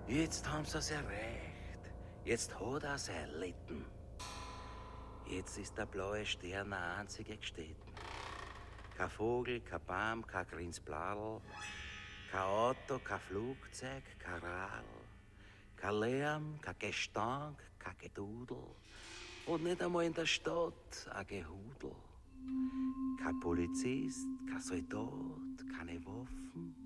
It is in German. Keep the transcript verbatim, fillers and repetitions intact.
Jetzt haben sie es erreicht. Jetzt hat er sein erlitten. Jetzt ist der blaue Stern der einzige Gestätten. Kein Vogel, kein Baum, kein grünes Bladel, kein Auto, kein Flugzeug, kein Radl, kein Lärm, kein Gestank, kein Gedudel und nicht einmal in der Stadt ein Gehudel. Kein Polizist, kein Soldat, keine Waffen,